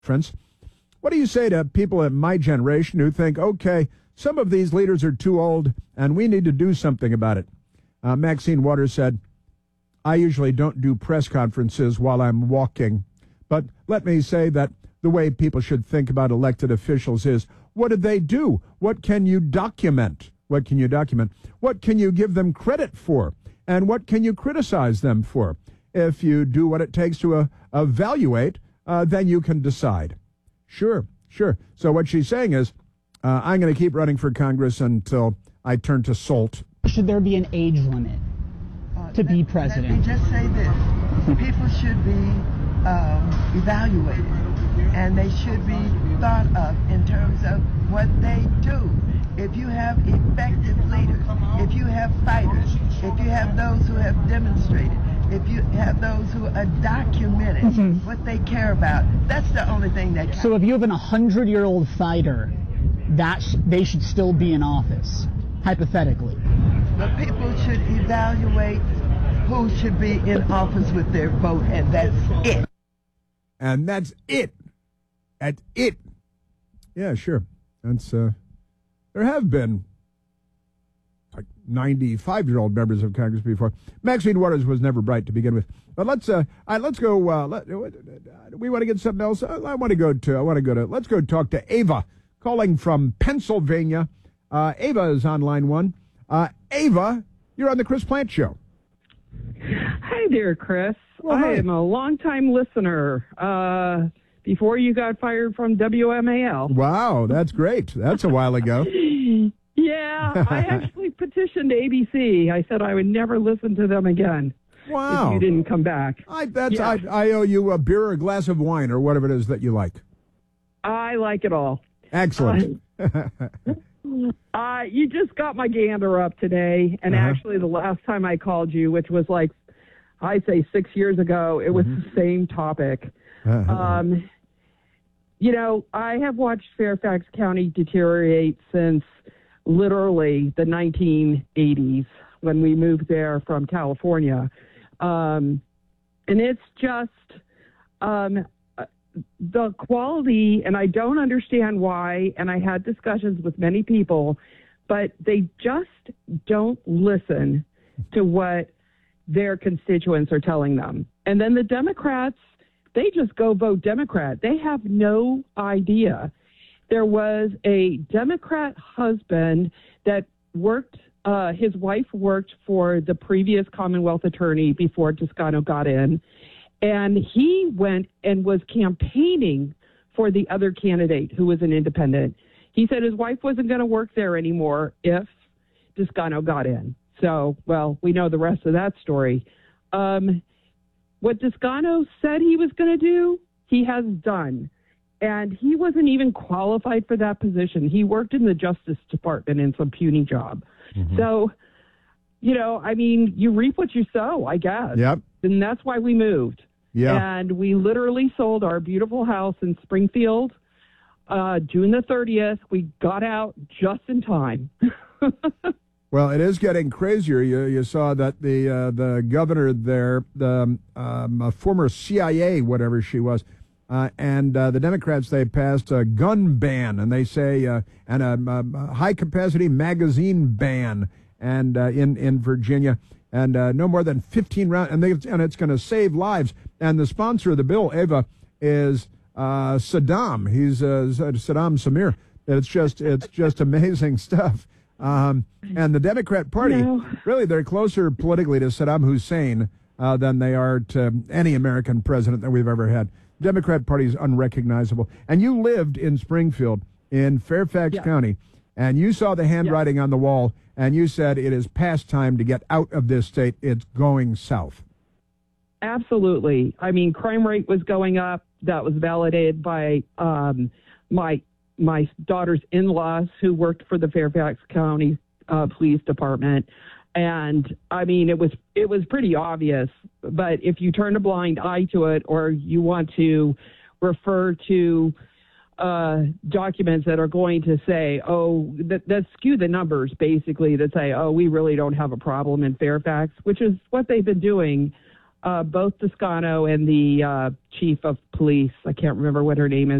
Friends, what do you say to people in my generation who think, okay, some of these leaders are too old and we need to do something about it? Maxine Waters said, I usually don't do press conferences while I'm walking, but let me say that the way people should think about elected officials is, what did they do? What can you document? What can you document? What can you give them credit for? And what can you criticize them for? If you do what it takes to evaluate, then you can decide. Sure. So what she's saying is, I'm going to keep running for Congress until I turn to salt. Should there be an age limit to be president? Let me just say this. People should be evaluated, and they should be thought of in terms of what they do. If you have effective leaders, if you have fighters, if you have those who have demonstrated, if you have those who are documented what they care about, that's the only thing that counts. So if you have an 100-year-old fighter, they should still be in office, hypothetically. But people should evaluate who should be in office with their vote, and that's it. And that's it. That's it. Yeah, sure. That's there have been like 95-year-old members of Congress before. Maxine Waters was never bright to begin with. But let's go. We want to get something else. Let's go talk to Ava, calling from Pennsylvania. Ava is on line one. Ava, you're on the Chris Plante Show. Hi there, Chris. Well, hi. I am a longtime listener. Before you got fired from WMAL. Wow, that's great. That's a while ago. Yeah, I actually petitioned ABC. I said I would never listen to them again. Wow. If you didn't come back. I owe you a beer or a glass of wine or whatever it is that you like. I like it all. Excellent. You just got my gander up today, and actually the last time I called you, which was like, I'd say 6 years ago, it was the same topic. You know, I have watched Fairfax County deteriorate since literally the 1980s when we moved there from California. And it's just the quality, and I don't understand why, and I had discussions with many people, but they just don't listen to what their constituents are telling them. And then the Democrats, they just go vote Democrat. They have no idea. There was a Democrat husband that worked, his wife worked for the previous Commonwealth attorney before Toscano got in, and he went and was campaigning for the other candidate who was an independent. He said his wife wasn't going to work there anymore if Toscano got in. So, well, we know the rest of that story. What Toscano said he was going to do, he has done. And he wasn't even qualified for that position. He worked in the Justice Department in some puny job. So, you know, I mean, you reap what you sow, I guess. Yep. And that's why we moved. Yeah. And we literally sold our beautiful house in Springfield June the 30th. We got out just in time. Well, it is getting crazier. You saw that the governor there, the former CIA, whatever she was, and the Democrats, they passed a gun ban, and they say and a high capacity magazine ban, and in Virginia, and no more than 15 rounds, and it's going to save lives. And the sponsor of the bill, Ava, is Saddam. He's Saddam Samir. It's just amazing stuff. And the Democrat Party, really, they're closer politically to Saddam Hussein than they are to any American president that we've ever had. Democrat Party is unrecognizable. And you lived in Springfield, in Fairfax County, and you saw the handwriting on the wall, and you said it is past time to get out of this state. It's going south. Absolutely. I mean, crime rate was going up. That was validated by my daughter's in-laws who worked for the Fairfax County Police Department. And I mean, it was pretty obvious, but if you turn a blind eye to it, or you want to refer to documents that are going to say, that skew the numbers, basically, that say, we really don't have a problem in Fairfax, which is what they've been doing both Toscano and the chief of police. I can't remember what her name is.